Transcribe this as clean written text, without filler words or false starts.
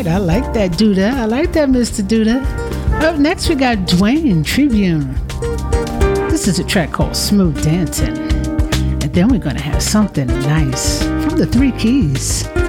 I like that Duda. I like that Mr. Duda. Up next, we got Dwayne Tribune. This is a track called Smooth Dancing. And then we're going to have something nice from the Three Keys.